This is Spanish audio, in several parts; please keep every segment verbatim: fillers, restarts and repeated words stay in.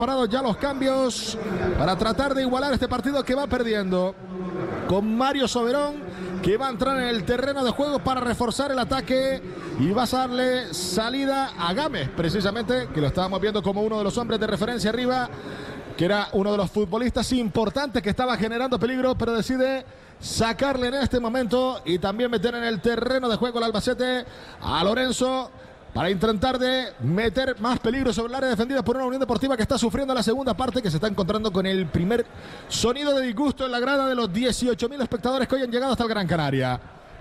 Parados ya los cambios para tratar de igualar este partido que va perdiendo. Con Mario Soberón, que va a entrar en el terreno de juego para reforzar el ataque y va a darle salida a Gámez, precisamente, que lo estábamos viendo como uno de los hombres de referencia arriba, que era uno de los futbolistas importantes que estaba generando peligro, pero decide sacarle en este momento y también meter en el terreno de juego el Albacete a Lorenzo, para intentar de meter más peligro sobre el área defendida por una Unión Deportiva que está sufriendo la segunda parte, que se está encontrando con el primer sonido de disgusto en la grada de los dieciocho mil espectadores que hoy han llegado hasta el Gran Canaria.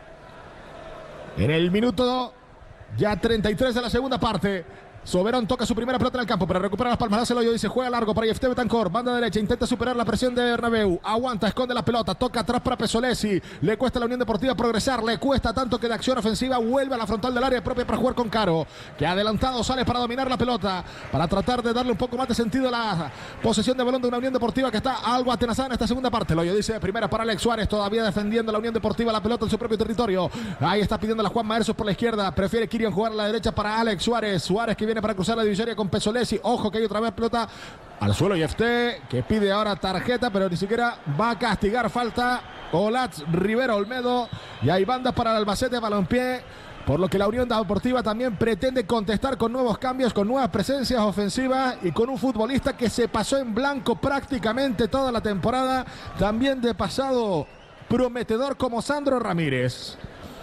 En el minuto ya treinta y tres de la segunda parte, Soberón toca su primera pelota en el campo, pero recupera las palmas, hace el hoyo, dice, juega largo para Yefté Betancor, banda derecha, intenta superar la presión de Bernabéu, aguanta, esconde la pelota, toca atrás para Pesolesi, le cuesta a la Unión Deportiva progresar, le cuesta tanto que de acción ofensiva vuelve a la frontal del área propia para jugar con Caro, que adelantado sale para dominar la pelota, para tratar de darle un poco más de sentido a la posesión de balón de una Unión Deportiva que está algo atenazada en esta segunda parte. El hoyo dice de primera para Alex Suárez, todavía defendiendo la Unión Deportiva la pelota en su propio territorio, ahí está pidiendo la Juan Maersos por la izquierda, prefiere Kirian jugar a la derecha para Alex Suárez, Suárez que viene para cruzar la divisoria con Pesolesi, ojo que hay otra vez pelota al suelo y Yefté, que pide ahora tarjeta, pero ni siquiera va a castigar falta Olatz Rivera Olmedo, y hay bandas para el Albacete Balompié, por lo que la Unión Deportiva también pretende contestar con nuevos cambios, con nuevas presencias ofensivas y con un futbolista que se pasó en blanco prácticamente toda la temporada, también de pasado prometedor como Sandro Ramírez,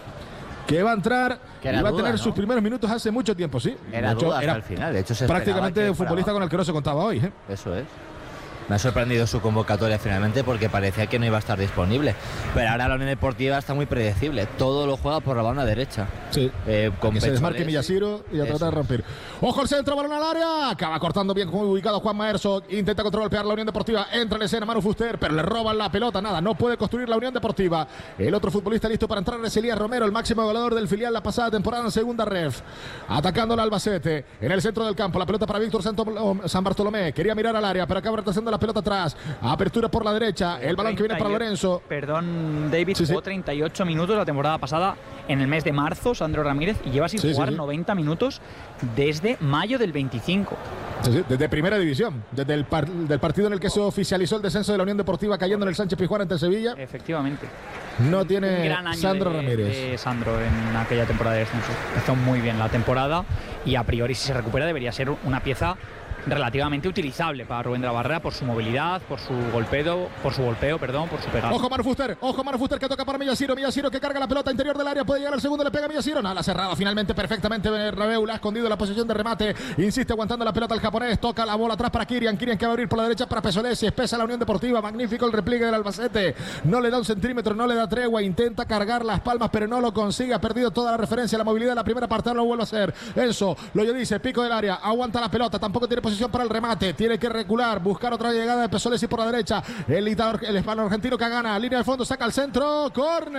que va a entrar y va a tener duda, sus ¿no? primeros minutos hace mucho tiempo, sí. Era de hecho, duda hasta era el final. De hecho, se prácticamente un futbolista con el que no se contaba hoy, ¿eh? Eso es. Me ha sorprendido su convocatoria finalmente porque parecía que no iba a estar disponible. Pero ahora la Unión Deportiva está muy predecible. Todo lo juega por la banda derecha. Sí. Eh, con que se desmarque Millasiro y a tratar de romper. Ojo el centro, balón al área. Acaba cortando bien, muy ubicado Juan Maerso. Intenta contragolpear la Unión Deportiva. Entra en escena Manu Fuster, pero le roban la pelota. Nada, no puede construir la Unión Deportiva. El otro futbolista listo para entrar es Elías Romero, el máximo goleador del filial la pasada temporada en segunda ref. Atacando al Albacete. En el centro del campo, la pelota para Víctor San Bartolomé. Quería mirar al área, pero acaba retrasando la pelota atrás. Apertura por la derecha, el balón que viene para Lorenzo. Perdón, David, sí, jugó sí. treinta y ocho minutos la temporada pasada en el mes de marzo, Sandro Ramírez, y lleva sin sí, jugar sí, sí. noventa minutos desde mayo del veinticinco. Sí, sí, desde primera división, desde el par del partido en el que se oficializó el descenso de la Unión Deportiva cayendo en el Sánchez Pizjuán ante Sevilla. Efectivamente. No tiene un gran año Sandro de, Ramírez. De Sandro en aquella temporada de descenso. Hizo muy bien la temporada y a priori si se recupera debería ser una pieza relativamente utilizable para Rubén de la Barrera por su movilidad, por su golpeo, por su golpeo, perdón, por su pegada. Ojo Manu Fuster, ojo Manu Fuster que toca para Millasiro, Millasiro que carga la pelota interior del área, puede llegar al segundo, le pega a Millasiro, nada, cerrado finalmente perfectamente Bernabéu, la ha escondido la posición de remate, insiste aguantando la pelota el japonés, toca la bola atrás para Kirian, Kirian que va a abrir por la derecha para Pesolesi, espesa la Unión Deportiva, magnífico el repliegue del Albacete, no le da un centímetro, no le da tregua, intenta cargar las palmas pero no lo consigue, ha perdido toda la referencia, la movilidad de la primera parte, no lo vuelve a hacer, Enzo, lo yo dice, pico del área, aguanta la pelota, tampoco tiene posición para el remate, tiene que recular, buscar otra llegada de Pesolesi por la derecha. El, el hispano argentino que gana, línea de fondo, saca el centro,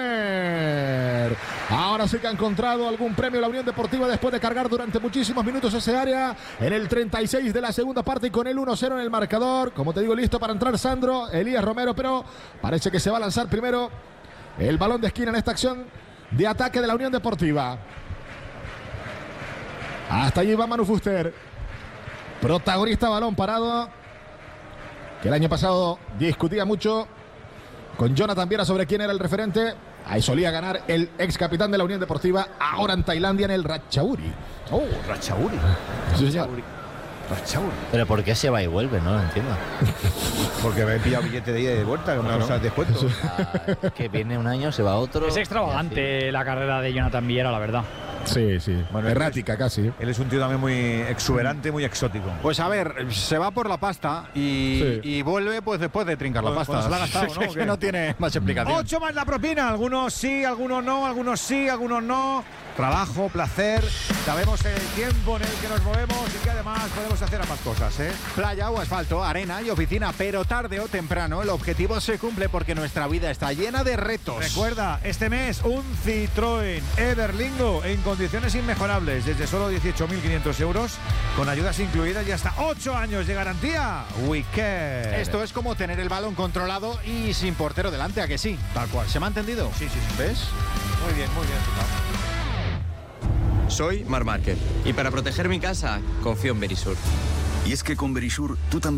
córner. Ahora sí que ha encontrado algún premio la Unión Deportiva después de cargar durante muchísimos minutos ese área. En el treinta y seis de la segunda parte y con el uno cero en el marcador. Como te digo, listo para entrar Sandro, Elías Romero, pero parece que se va a lanzar primero el balón de esquina en esta acción de ataque de la Unión Deportiva. Hasta allí va Manu Fuster. Protagonista, balón parado, que el año pasado discutía mucho con Jonathan Viera sobre quién era el referente. Ahí solía ganar el ex capitán de la Unión Deportiva, ahora en Tailandia en el Ratchaburi. Oh, Ratchaburi. Sí, señor. Ratchaburi. Pero ¿por qué se va y vuelve? No lo entiendo. Porque me he pillado billete de ida y de vuelta, con una cosa de descuento. Ah, que viene un año, se va otro. Es extravagante la carrera de Jonathan Viera, la verdad. Sí, sí, bueno, errática es, casi. Él es un tío también muy exuberante, muy exótico. Pues a ver, se va por la pasta y, sí. y vuelve pues después de trincar la pasta. Se la ha gastado, ¿no? Que no tiene más explicación. Ocho más la propina, algunos sí, algunos no, algunos sí, algunos no. Trabajo, placer, sabemos el tiempo en el que nos movemos y que además podemos hacer ambas cosas, ¿eh? Playa o asfalto, arena y oficina, pero tarde o temprano el objetivo se cumple porque nuestra vida está llena de retos. Recuerda, este mes un Citroën Everlingo en condiciones inmejorables, desde solo dieciocho mil quinientos euros, con ayudas incluidas y hasta ocho años de garantía. We care. Esto es como tener el balón controlado y sin portero delante, ¿a que sí? Tal cual. ¿Se me ha entendido? Sí, sí, sí. ¿Ves? Muy bien, muy bien. Soy Marc Márquez y para proteger mi casa confío en Verisur. Y es que con Verisur tú también